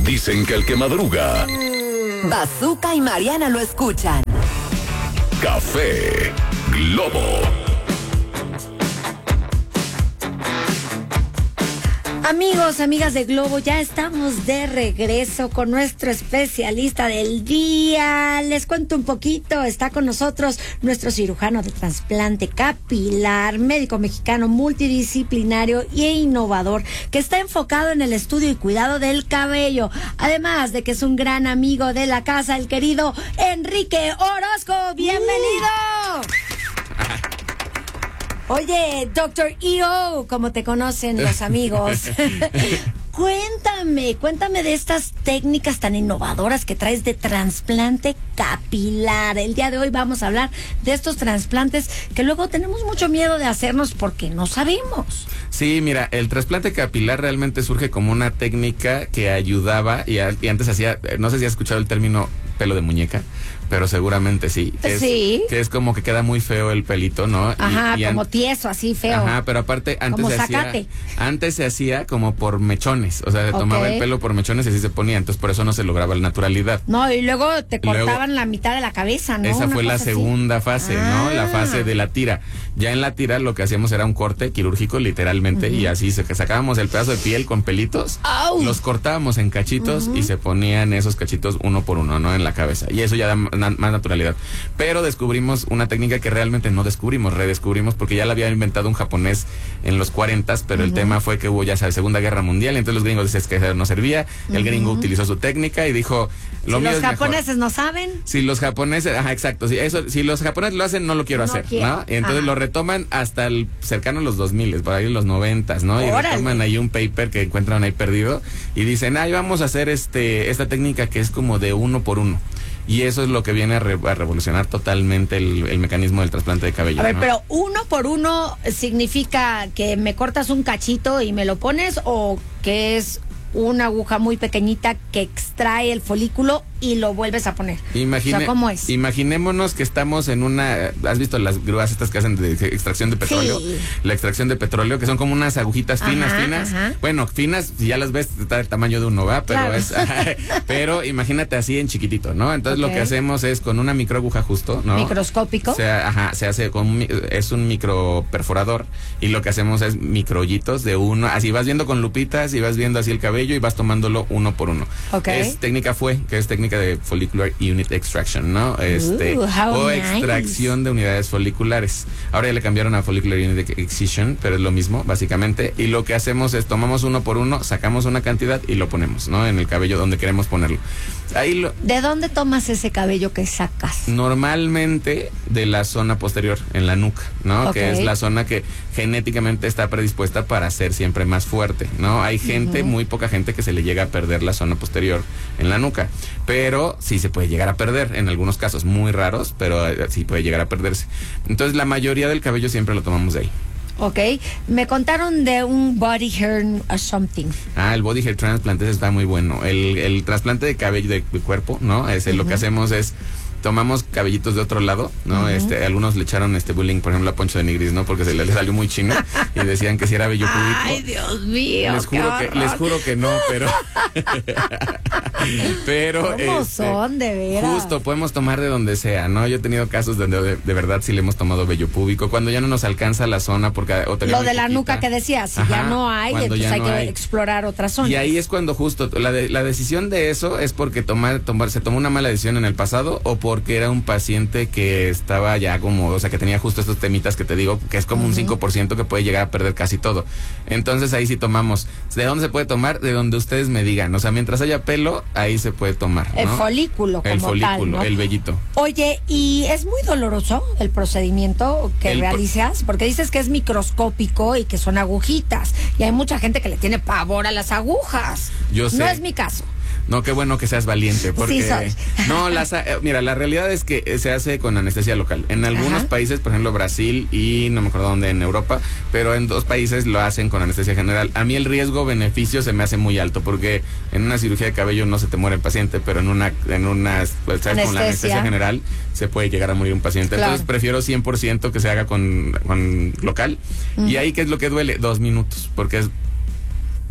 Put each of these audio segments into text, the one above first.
Dicen que el que madruga. Bazooka y Mariana lo escuchan. Café Globo. Amigos, amigas de Globo, ya estamos de regreso con nuestro especialista del día. Les cuento un poquito, está con nosotros nuestro cirujano de trasplante capilar, médico mexicano multidisciplinario e innovador, que está enfocado en el estudio y cuidado del cabello. Además de que es un gran amigo de la casa, el querido Enrique Orozco. ¡Bienvenido! Oye, Dr. EO, como te conocen los amigos. Cuéntame de estas técnicas tan innovadoras que traes de trasplante capilar. El día de hoy vamos a hablar de estos trasplantes que luego tenemos mucho miedo de hacernos porque no sabemos. Sí, mira, el trasplante capilar realmente surge como una técnica que ayudaba y antes hacía, no sé si has escuchado el término pelo de muñeca, pero seguramente sí. Sí. Que es como que queda muy feo el pelito, ¿no? Ajá, como tieso, así feo. Ajá, pero aparte antes se hacía como por mechones, o sea, se tomaba el pelo por mechones y así se ponía, entonces por eso no se lograba la naturalidad. No, y luego te cortaban la mitad de la cabeza, ¿no? Esa fue la segunda fase, ¿no? La fase de la tira. Ya en la tira lo que hacíamos era un corte quirúrgico, literalmente, y así sacábamos el pedazo de piel con pelitos, los cortábamos en cachitos y se ponían esos cachitos uno por uno, ¿no? En la cabeza. Y eso ya da más naturalidad. Pero descubrimos una técnica que realmente no descubrimos, redescubrimos, porque ya la había inventado un japonés en los 40s, pero el tema fue que hubo, ya sabes, Segunda Guerra Mundial, y entonces los gringos decían que no servía, el gringo utilizó su técnica y dijo, lo mío es mejor. ¿Los japoneses no saben? Si los japoneses, exacto, si los japoneses lo hacen, no lo quiero hacer, ¿no? Y entonces lo retoman hasta el cercano a los 2000, por ahí en los 90s, ¿no? Y retoman ahí un paper que encuentran ahí perdido y dicen, vamos a hacer esta técnica que es como de uno por uno. Y eso es lo que viene a revolucionar totalmente el mecanismo del trasplante de cabello. A ver, ¿no? pero uno por uno significa que me cortas un cachito y me lo pones, o que es una aguja muy pequeñita que extrae el folículo y lo vuelves a poner. O sea, ¿cómo es? Imaginémonos que estamos en una... ¿Has visto las grúas estas que hacen de extracción de petróleo? Sí. La extracción de petróleo, que son como unas agujitas finas. Ajá. Bueno, finas, si ya las ves, está del tamaño de uno, ¿va? Pero claro. pero imagínate así en chiquitito, ¿no? Entonces lo que hacemos es con una microaguja justo, ¿no? Microscópico. O sea, se hace es un microperforador, y lo que hacemos es microhoyitos de uno, así vas viendo con lupitas y vas viendo así el cabello y vas tomándolo uno por uno. Es técnica de follicular unit extraction, ¿no? O extracción de unidades foliculares. Ahora ya le cambiaron a follicular unit excision, pero es lo mismo, básicamente. Y lo que hacemos es tomamos uno por uno, sacamos una cantidad y lo ponemos, ¿no? En el cabello donde queremos ponerlo. ¿De dónde tomas ese cabello que sacas? Normalmente de la zona posterior, en la nuca, ¿no? Que es la zona que genéticamente está predispuesta para ser siempre más fuerte, ¿no? Hay gente, muy poca gente, que se le llega a perder la zona posterior en la nuca, pero sí se puede llegar a perder en algunos casos muy raros, pero sí puede llegar a perderse. Entonces la mayoría del cabello siempre lo tomamos de ahí. Me contaron de un body hair something. El body hair transplant, ese está muy bueno. El trasplante de cabello de cuerpo, ¿no? Lo que hacemos es tomamos cabellitos de otro lado, ¿no? Algunos le echaron bullying, por ejemplo, a Poncho de Nigris, ¿no? Porque le salió muy chino y decían que si era vello púbico. Ay, Dios mío. Les juro que no, pero ¿cómo son, de veras? Justo, podemos tomar de donde sea, ¿no? Yo he tenido casos donde de verdad sí le hemos tomado vello púbico, cuando ya no nos alcanza la zona, porque lo de la nuca que decías, si ya no hay, entonces hay que explorar otra zona. Y ahí es cuando justo la decisión de eso es porque se tomó una mala decisión en el pasado, o porque era un paciente que estaba ya como, o sea, que tenía justo estos temitas que te digo, que es como un 5% que puede llegar a perder casi todo. Entonces ahí sí tomamos. ¿De dónde se puede tomar? De donde ustedes me digan. O sea, mientras haya pelo, ahí se puede tomar, ¿no? El folículo como tal, ¿no? El vellito. Oye, ¿y es muy doloroso el procedimiento que realizas? Porque dices que es microscópico y que son agujitas. Y hay mucha gente que le tiene pavor a las agujas. Yo sé. No es mi caso. No, qué bueno que seas valiente, porque sí soy. No, mira, la realidad es que se hace con anestesia local. En algunos países, por ejemplo Brasil y no me acuerdo dónde en Europa, pero en 2 países lo hacen con anestesia general. A mí el riesgo-beneficio se me hace muy alto, porque en una cirugía de cabello no se te muere el paciente, pero con la anestesia general se puede llegar a morir un paciente. Claro. Entonces prefiero 100% que se haga con local. Y ahí, ¿qué es lo que duele? 2 minutos, porque es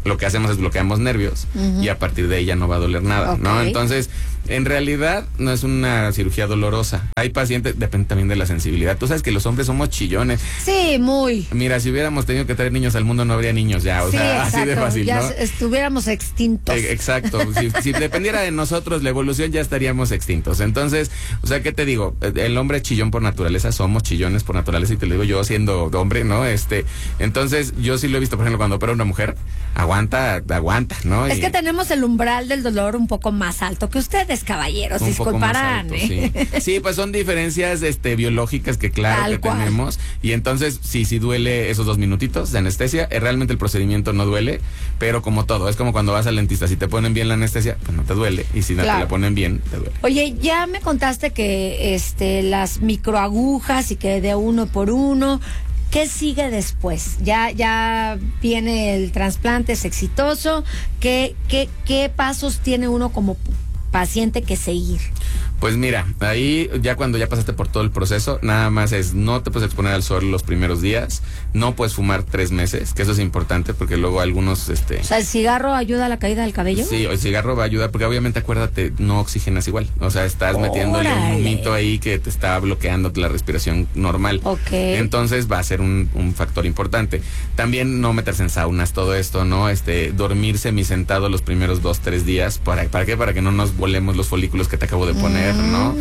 lo que hacemos es bloqueamos nervios y a partir de ahí ya no va a doler nada, ¿no? Entonces, en realidad no es una cirugía dolorosa. Hay pacientes, depende también de la sensibilidad. Tú sabes que los hombres somos chillones. Sí, muy. Mira, si hubiéramos tenido que traer niños al mundo no habría niños ya, o sea, exacto. así de fácil, ya ¿no? estuviéramos extintos. Exacto. Si dependiera de nosotros la evolución ya estaríamos extintos. Entonces, o sea, ¿qué te digo? El hombre es chillón por naturaleza, somos chillones por naturaleza y te lo digo yo siendo hombre, ¿no? Entonces, yo sí lo he visto, por ejemplo, cuando opera una mujer, aguanta, ¿no? Es que tenemos el umbral del dolor un poco más alto que ustedes, caballeros, disculparán. Sí, pues son diferencias biológicas que claro que tenemos. Y entonces, sí duele esos 2 minutitos de anestesia. Realmente el procedimiento no duele, pero como todo, es como cuando vas al dentista, si te ponen bien la anestesia, pues no te duele. Y si no te la ponen bien, te duele. Oye, ya me contaste que las microagujas y que de 1 por 1. ¿Qué sigue después? Ya viene el trasplante, es exitoso. ¿Qué pasos tiene uno como paciente que seguir? Pues mira, ahí ya cuando ya pasaste por todo el proceso, nada más es no te puedes exponer al sol los primeros días, no puedes fumar 3 meses, que eso es importante porque luego algunos O sea, ¿el cigarro ayuda a la caída del cabello? Sí, el cigarro va a ayudar porque obviamente acuérdate, no oxigenas igual, o sea, estás metiéndole un humito ahí que te está bloqueando la respiración normal. Entonces va a ser un factor importante. También no meterse en saunas, todo esto, ¿no? Dormir semisentado los primeros 2-3 días, ¿para qué? Para que no nos volemos los folículos que te acabo de poner, ¿no?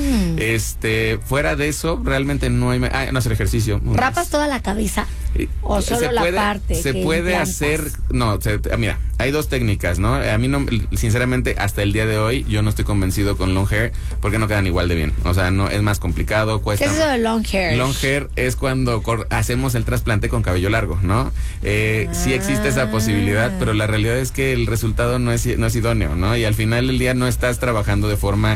Fuera de eso, realmente no hay... no hacer ejercicio. ¿Rapas toda la cabeza? ¿O solo la parte? Se puede hacer... No, mira, hay 2 técnicas, ¿no? A mí no, sinceramente, hasta el día de hoy, yo no estoy convencido con long hair porque no quedan igual de bien. O sea, no es más complicado, cuesta... ¿Qué es eso de long hair? Long hair es cuando hacemos el trasplante con cabello largo, ¿no? Sí existe esa posibilidad, pero la realidad es que el resultado no es idóneo, ¿no? Y al final del día no estás trabajando de forma...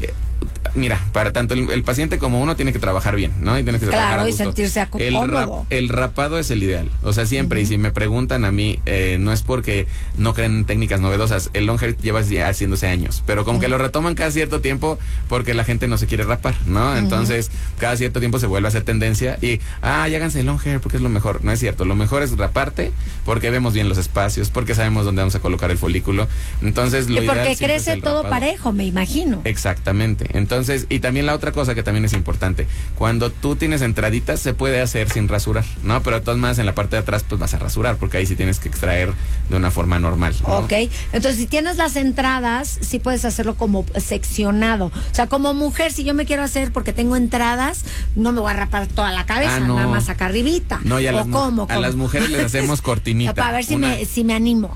Mira, para tanto el paciente como uno tiene que trabajar bien, ¿no? Y tiene que trabajar a gusto. Y sentirse cómodo. El rapado es el ideal, o sea, siempre, y si me preguntan a mí, no es porque no creen en técnicas novedosas, el long hair lleva ya haciéndose años, pero como que lo retoman cada cierto tiempo porque la gente no se quiere rapar, ¿no? Entonces, cada cierto tiempo se vuelve a hacer tendencia y, ya háganse el long hair porque es lo mejor. No es cierto, lo mejor es raparte porque vemos bien los espacios, porque sabemos dónde vamos a colocar el folículo. Entonces, lo ideal porque crece es todo rapado. parejo, me imagino. Exactamente. Entonces, y también la otra cosa que también es importante, cuando tú tienes entraditas se puede hacer sin rasurar, ¿no? Pero de todas maneras en la parte de atrás pues vas a rasurar porque ahí sí tienes que extraer de una forma normal, ¿no? Ok, entonces si tienes las entradas, sí puedes hacerlo como seccionado. O sea, como mujer, si yo me quiero hacer porque tengo entradas, no me voy a rapar toda la cabeza, no. nada más acá arribita. No, y a ¿Cómo? las mujeres les hacemos cortinita. Para ver si me animo.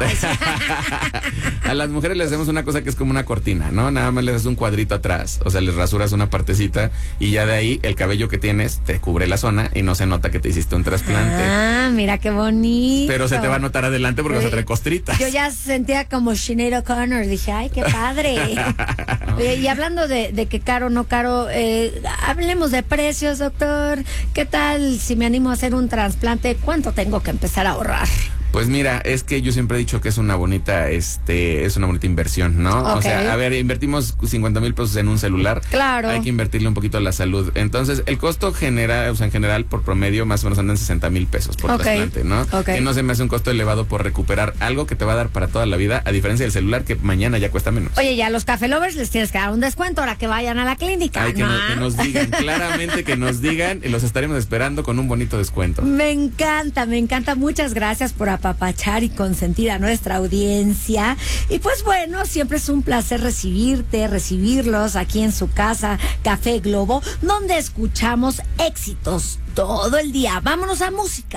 A las mujeres les hacemos una cosa que es como una cortina, ¿no? Nada más les haces un cuadrito atrás, o sea, les rasuras una partecita y ya de ahí el cabello que tienes te cubre la zona y no se nota que te hiciste un trasplante. Mira qué bonito. Pero se te va a notar adelante porque vas a traer costritas. Yo ya sentía como Sinead O'Connor, dije, ay, qué padre. Y hablando de que caro, no caro, hablemos de precios, doctor. ¿Qué tal si me animo a hacer un trasplante? ¿Cuánto tengo que empezar a ahorrar? Pues mira, es que yo siempre he dicho que es una bonita, es una bonita inversión, ¿no? O sea, a ver, invertimos 50,000 pesos en un celular. Claro. Hay que invertirle un poquito a la salud. Entonces, el costo general, o sea, en general, por promedio, más o menos andan 60,000 pesos por trasplante, ¿no? Que no se me hace un costo elevado por recuperar algo que te va a dar para toda la vida, a diferencia del celular que mañana ya cuesta menos. Oye, ya a los café lovers les tienes que dar un descuento ahora que vayan a la clínica. Ay, que nos digan, claramente que nos digan, y los estaremos esperando con un bonito descuento. Me encanta. Muchas gracias por apapachar y consentir a nuestra audiencia. Y pues bueno, siempre es un placer recibirlos aquí en su casa, Café Globo, donde escuchamos éxitos todo el día. Vámonos a música.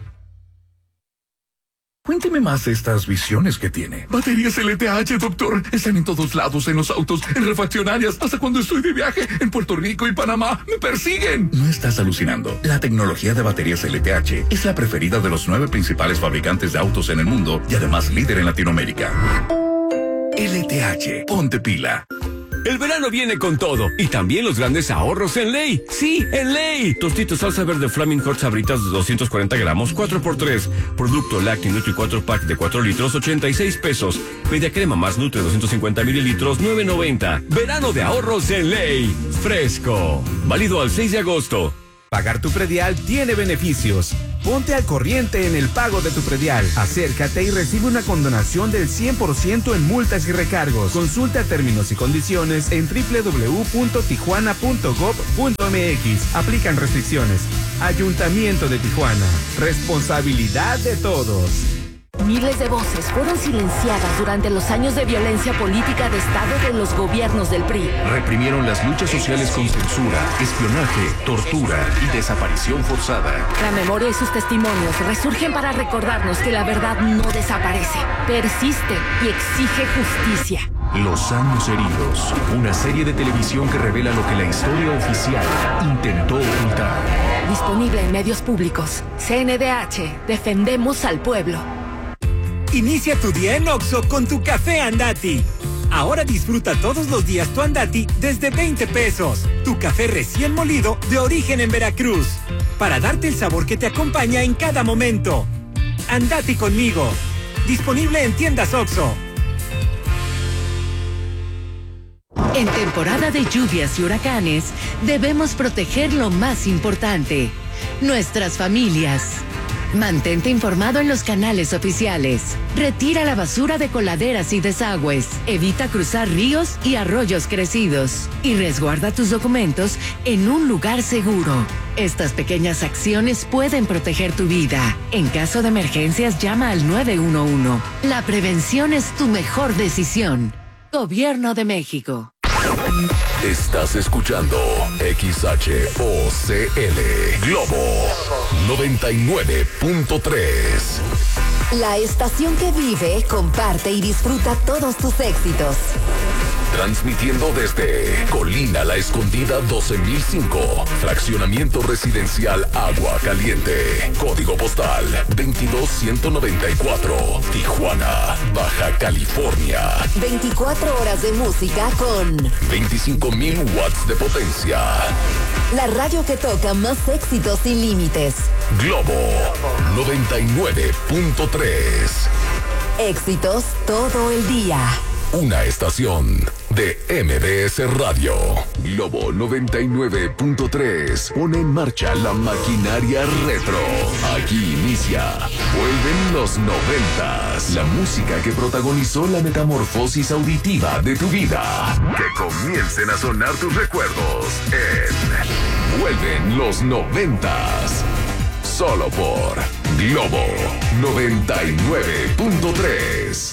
Cuénteme más de estas visiones que tiene. Baterías LTH, doctor. Están en todos lados, en los autos, en refaccionarias, hasta cuando estoy de viaje en Puerto Rico y Panamá. ¡Me persiguen! No estás alucinando. La tecnología de baterías LTH es la preferida de los 9 principales fabricantes de autos en el mundo y además líder en Latinoamérica. LTH, ponte pila. El verano viene con todo y también los grandes ahorros en Ley. Sí, en Ley. Tostitos salsa verde Flaming Hot Sabritas de 240 gramos, 4x3. Producto Lacti Nutri 4 Pack de 4 litros, 86 pesos. Media crema más Nutri 250 mililitros, 9.90. Verano de ahorros en Ley. Fresco. Válido al 6 de agosto. Pagar tu predial tiene beneficios. Ponte al corriente en el pago de tu predial. Acércate y recibe una condonación del 100% en multas y recargos. Consulta términos y condiciones en www.tijuana.gov.mx. Aplican restricciones. Ayuntamiento de Tijuana. Responsabilidad de todos. Miles de voces fueron silenciadas durante los años de violencia política de Estado de los gobiernos del PRI. Reprimieron las luchas sociales con censura, espionaje, tortura y desaparición forzada. La memoria y sus testimonios resurgen para recordarnos que la verdad no desaparece, persiste y exige justicia. Los años heridos, una serie de televisión que revela lo que la historia oficial intentó ocultar. Disponible en medios públicos. CNDH, defendemos al pueblo. Inicia tu día en Oxxo con tu café Andati. Ahora disfruta todos los días tu Andati desde 20 pesos. Tu café recién molido de origen en Veracruz. Para darte el sabor que te acompaña en cada momento. Andati conmigo. Disponible en tiendas Oxxo. En temporada de lluvias y huracanes, debemos proteger lo más importante, nuestras familias. Mantente informado en los canales oficiales. Retira la basura de coladeras y desagües. Evita cruzar ríos y arroyos crecidos. Y resguarda tus documentos en un lugar seguro. Estas pequeñas acciones pueden proteger tu vida. En caso de emergencias, llama al 911. La prevención es tu mejor decisión. Gobierno de México. Estás escuchando XHOCL Globo 99.3. La estación que vive, comparte y disfruta todos tus éxitos. Transmitiendo desde Colina La Escondida 12005, fraccionamiento residencial Agua Caliente, código postal 22194, Tijuana, Baja California. 24 horas de música con 25,000 watts de potencia. La radio que toca más éxitos sin límites. Globo 99.3. Éxitos todo el día. Una estación de MBS Radio. Globo 99.3 pone en marcha la maquinaria retro. Aquí inicia Vuelven los 90s. La música que protagonizó la metamorfosis auditiva de tu vida. Que comiencen a sonar tus recuerdos en Vuelven los 90s. Solo por Globo 99.3.